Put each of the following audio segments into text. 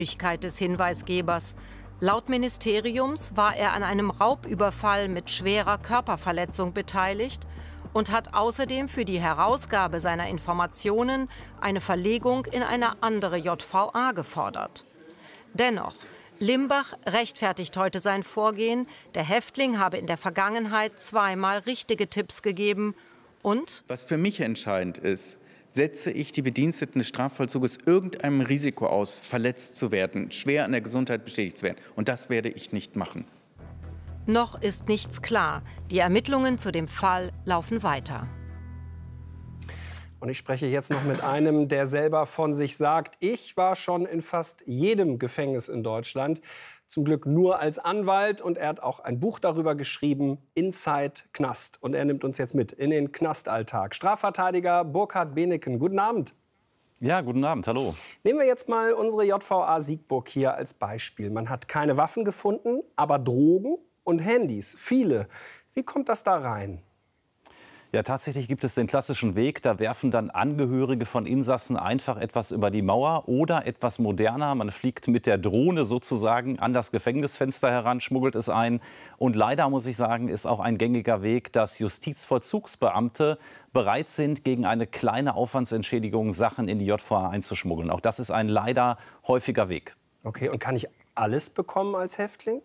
Des Hinweisgebers. Laut Ministeriums war er an einem Raubüberfall mit schwerer Körperverletzung beteiligt und hat außerdem für die Herausgabe seiner Informationen eine Verlegung in eine andere JVA gefordert. Dennoch, Limbach rechtfertigt heute sein Vorgehen. Der Häftling habe in der Vergangenheit zweimal richtige Tipps gegeben und: Was für mich entscheidend ist, setze ich die Bediensteten des Strafvollzuges irgendeinem Risiko aus, verletzt zu werden, schwer an der Gesundheit beschädigt zu werden. Und das werde ich nicht machen. Noch ist nichts klar. Die Ermittlungen zu dem Fall laufen weiter. Und ich spreche jetzt noch mit einem, der selber von sich sagt, ich war schon in fast jedem Gefängnis in Deutschland. Zum Glück nur als Anwalt. Und er hat auch ein Buch darüber geschrieben, Inside Knast. Und er nimmt uns jetzt mit in den Knastalltag. Strafverteidiger Burkhard Beneken, guten Abend. Ja, guten Abend, hallo. Nehmen wir jetzt mal unsere JVA Siegburg hier als Beispiel. Man hat keine Waffen gefunden, aber Drogen und Handys, viele. Wie kommt das da rein? Ja, tatsächlich gibt es den klassischen Weg, da werfen dann Angehörige von Insassen einfach etwas über die Mauer oder etwas moderner. Man fliegt mit der Drohne sozusagen an das Gefängnisfenster heran, schmuggelt es ein. Und leider, muss ich sagen, ist auch ein gängiger Weg, dass Justizvollzugsbeamte bereit sind, gegen eine kleine Aufwandsentschädigung Sachen in die JVA einzuschmuggeln. Auch das ist ein leider häufiger Weg. Okay, und kann ich alles bekommen als Häftling?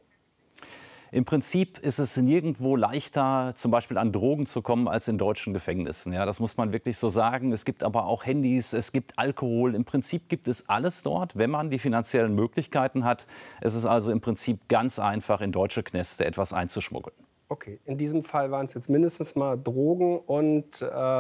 Im Prinzip ist es nirgendwo leichter, zum Beispiel an Drogen zu kommen, als in deutschen Gefängnissen. Ja, das muss man wirklich so sagen. Es gibt aber auch Handys, es gibt Alkohol. Im Prinzip gibt es alles dort, wenn man die finanziellen Möglichkeiten hat. Es ist also im Prinzip ganz einfach, in deutsche Knäste etwas einzuschmuggeln. Okay, in diesem Fall waren es jetzt mindestens mal Drogen und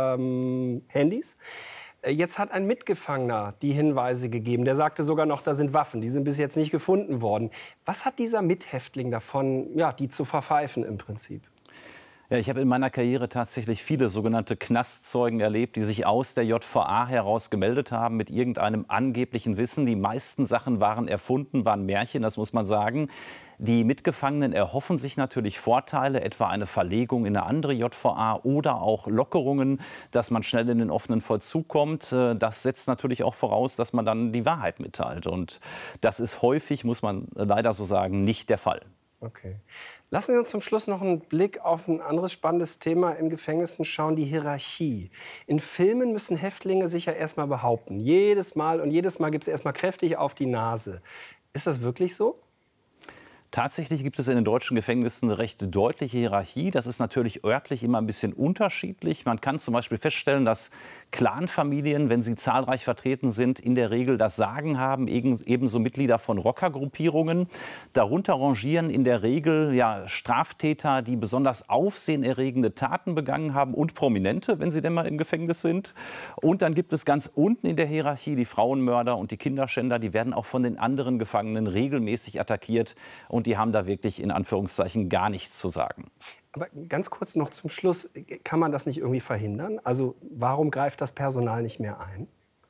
Handys. Jetzt hat ein Mitgefangener die Hinweise gegeben. Der sagte sogar noch, da sind Waffen. Die sind bis jetzt nicht gefunden worden. Was hat dieser Mithäftling davon, ja, die zu verpfeifen im Prinzip? Ja, ich habe in meiner Karriere tatsächlich viele sogenannte Knastzeugen erlebt, die sich aus der JVA heraus gemeldet haben mit irgendeinem angeblichen Wissen. Die meisten Sachen waren erfunden, waren Märchen, das muss man sagen. Die Mitgefangenen erhoffen sich natürlich Vorteile, etwa eine Verlegung in eine andere JVA oder auch Lockerungen, dass man schnell in den offenen Vollzug kommt. Das setzt natürlich auch voraus, dass man dann die Wahrheit mitteilt. Und das ist häufig, muss man leider so sagen, nicht der Fall. Okay. Lassen Sie uns zum Schluss noch einen Blick auf ein anderes spannendes Thema in Gefängnissen schauen, die Hierarchie. In Filmen müssen Häftlinge sich ja erstmal behaupten. Jedes Mal gibt es erstmal kräftig auf die Nase. Ist das wirklich so? Tatsächlich gibt es in den deutschen Gefängnissen eine recht deutliche Hierarchie. Das ist natürlich örtlich immer ein bisschen unterschiedlich. Man kann zum Beispiel feststellen, dass Clanfamilien, wenn sie zahlreich vertreten sind, in der Regel das Sagen haben, ebenso Mitglieder von Rockergruppierungen. Darunter rangieren in der Regel ja, Straftäter, die besonders aufsehenerregende Taten begangen haben und Prominente, wenn sie denn mal im Gefängnis sind. Und dann gibt es ganz unten in der Hierarchie die Frauenmörder und die Kinderschänder. Die werden auch von den anderen Gefangenen regelmäßig attackiert. Und die haben da wirklich in Anführungszeichen gar nichts zu sagen. Aber ganz kurz noch zum Schluss, kann man das nicht irgendwie verhindern? Also warum greift das Personal nicht mehr ein?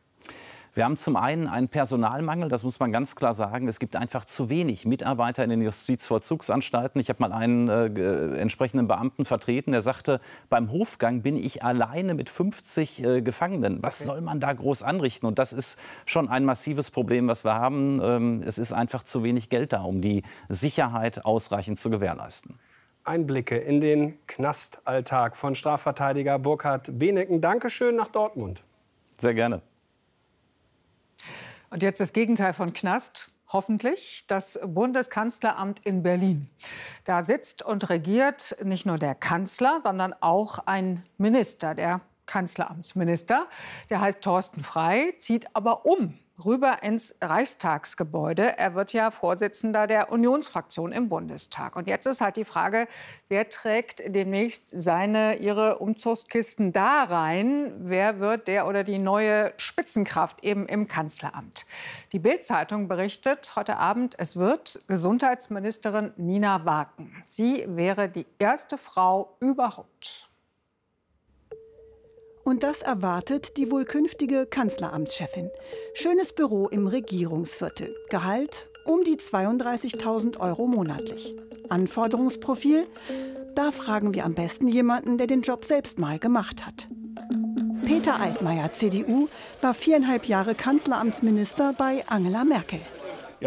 Wir haben zum einen einen Personalmangel, das muss man ganz klar sagen. Es gibt einfach zu wenig Mitarbeiter in den Justizvollzugsanstalten. Ich habe mal einen entsprechenden Beamten vertreten, der sagte, beim Hofgang bin ich alleine mit 50 Gefangenen. Was soll man da groß anrichten? Und das ist schon ein massives Problem, was wir haben. Es ist einfach zu wenig Geld da, um die Sicherheit ausreichend zu gewährleisten. Einblicke in den Knastalltag von Strafverteidiger Burkhard Beneken. Dankeschön nach Dortmund. Sehr gerne. Und jetzt das Gegenteil von Knast, hoffentlich, das Bundeskanzleramt in Berlin. Da sitzt und regiert nicht nur der Kanzler, sondern auch ein Minister, der Kanzleramtsminister. Der heißt Thorsten Frey, zieht aber rüber ins Reichstagsgebäude. Er wird ja Vorsitzender der Unionsfraktion im Bundestag. Und jetzt ist halt die Frage, wer trägt demnächst ihre Umzugskisten da rein? Wer wird der oder die neue Spitzenkraft eben im Kanzleramt? Die Bild-Zeitung berichtet heute Abend, es wird Gesundheitsministerin Nina Waken. Sie wäre die erste Frau überhaupt. Und das erwartet die wohl künftige Kanzleramtschefin. Schönes Büro im Regierungsviertel. Gehalt um die 32.000 € monatlich. Anforderungsprofil? Da fragen wir am besten jemanden, der den Job selbst mal gemacht hat. Peter Altmaier, CDU, war 4,5 Jahre Kanzleramtsminister bei Angela Merkel.